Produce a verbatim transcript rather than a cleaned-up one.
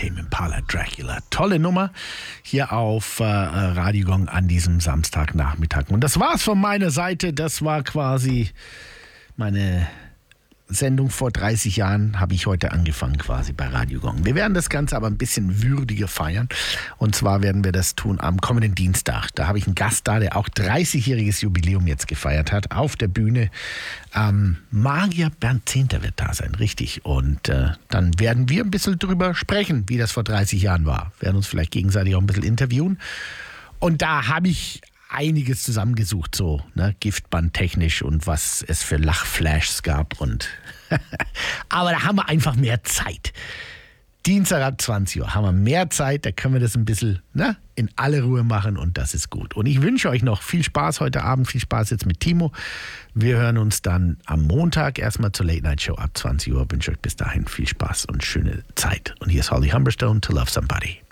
Tame Impala Dracula. Tolle Nummer hier auf äh, Radio Gong an diesem Samstagnachmittag. Und das war's von meiner Seite. Das war quasi meine Sendung vor dreißig Jahren, habe ich heute angefangen quasi bei Radio Gong. Wir werden das Ganze aber ein bisschen würdiger feiern. Und zwar werden wir das tun am kommenden Dienstag. Da habe ich einen Gast da, der auch dreißigjähriges Jubiläum jetzt gefeiert hat. Auf der Bühne. Ähm, Magier Bernd Zehnter wird da sein, richtig. Und äh, dann werden wir ein bisschen drüber sprechen, wie das vor dreißig Jahren war. Wir werden uns vielleicht gegenseitig auch ein bisschen interviewen. Und da habe ich einiges zusammengesucht, so, ne, giftbandtechnisch und was es für Lachflashs gab und aber da haben wir einfach mehr Zeit. Dienstag ab zwanzig Uhr haben wir mehr Zeit, da können wir das ein bisschen, ne, in aller Ruhe machen und das ist gut. Und ich wünsche euch noch viel Spaß heute Abend, viel Spaß jetzt mit Timo. Wir hören uns dann am Montag erstmal zur Late Night Show ab zwanzig Uhr. Ich wünsche euch bis dahin viel Spaß und schöne Zeit. Und hier ist Holly Humberstone, To Love Somebody.